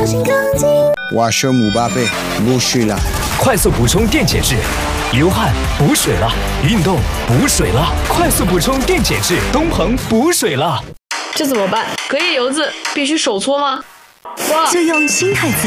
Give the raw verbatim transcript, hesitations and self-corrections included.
小心钢筋。 我是姆巴佩，不水了。 快速补充电解质，流汗补水了，运动补水了，快速补充电解质，东鹏补水了。 这怎么办？隔夜油渍必须手搓吗？哇！ 就用新太子